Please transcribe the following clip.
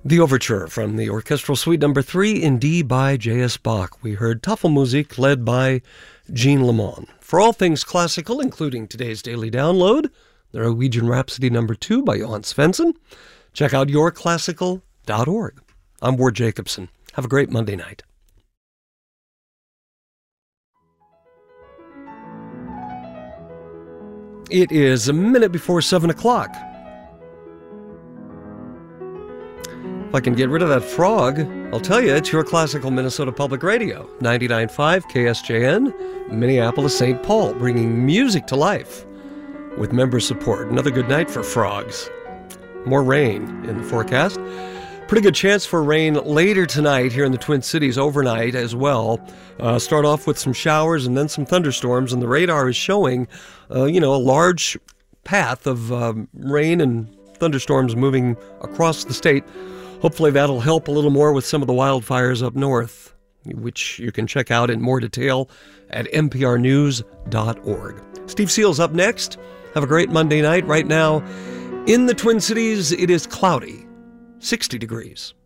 The Overture from the Orchestral Suite Number 3 in D by J.S. Bach. We heard Tafelmusik led by Jean Lemon. For all things classical, including today's daily download, the Norwegian Rhapsody Number 2 by Johan Svensson, check out yourclassical.org. I'm Ward Jacobson. Have a great Monday night. It is a minute before 7 o'clock. If I can get rid of that frog, I'll tell you, it's your Classical Minnesota Public Radio, 99.5 KSJN, Minneapolis, St. Paul, bringing music to life with member support. Another good night for frogs. More rain in the forecast. Pretty good chance for rain later tonight here in the Twin Cities overnight as well. Start off with some showers and then some thunderstorms, and the radar is showing, a large path of rain and thunderstorms moving across the state. Hopefully that'll help a little more with some of the wildfires up north, which you can check out in more detail at nprnews.org. Steve Seals up next. Have a great Monday night. Right now, in the Twin Cities, it is cloudy, 60 degrees.